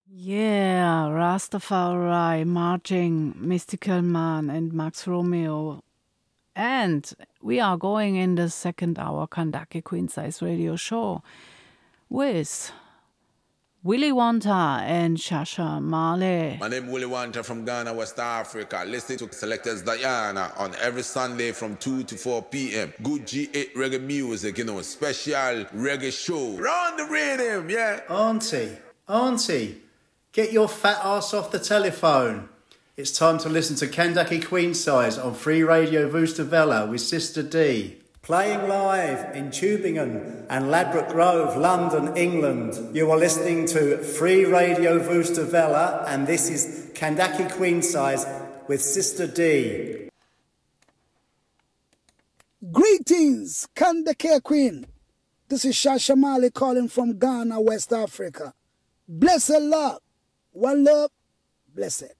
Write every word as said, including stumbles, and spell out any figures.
Yeah, Rastafari, Marching, Mystical Man, and Max Romeo. And we are going in the second hour Kandake Queen Size Radio Show with Willy Wonta and Shasha Male. My name is Willy Wonta from Ghana, West Africa. Listen to Selectors Diana on every Sunday from two to four p.m. Good G eight reggae music, you know, special reggae show. Run the rhythm, yeah. Auntie, Auntie, get your fat ass off the telephone. It's time to listen to Kandake Queen Size on Free Radio Vustavella with Sister D. Playing live in Tubingen and Ladbroke Grove, London, England. You are listening to Free Radio Vustavella, and this is Kandake Queen Size with Sister D. Greetings, Kandake Queen. This is Shasha Male calling from Ghana, West Africa. Blessed love. One love, blessed.